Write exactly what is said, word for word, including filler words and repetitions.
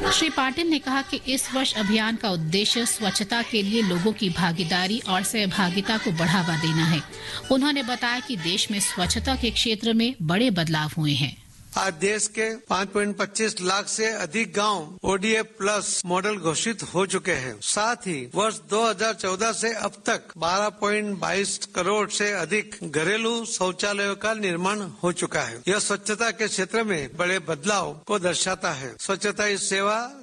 श्री पाटिल ने कहा कि इस वर्ष अभियान का उद्देश्य स्वच्छता के लिए लोगों की भागीदारी और सहभागिता को बढ़ावा देना है। उन्होंने बताया कि देश में स्वच्छता के क्षेत्र में बड़े बदलाव हुए हैं। आज देश के पाँच पॉइंट पच्चीस लाख से अधिक गांव ओडीए प्लस मॉडल घोषित हो चुके हैं। साथ ही वर्ष दो हज़ार चौदह से अब तक बारह पॉइंट बाईस करोड़ से अधिक घरेलू शौचालयों का निर्माण हो चुका है। यह स्वच्छता के क्षेत्र में बड़े बदलाव को दर्शाता है। स्वच्छता ही सेवा